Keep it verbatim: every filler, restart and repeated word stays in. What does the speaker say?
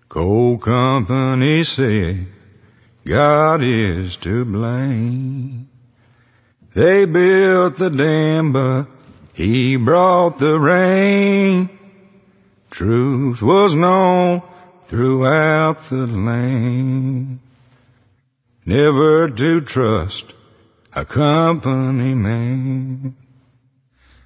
Coal company said God is to blame. They built the dam, but he brought the rain. Truth was known throughout the land. Never to trust a company man.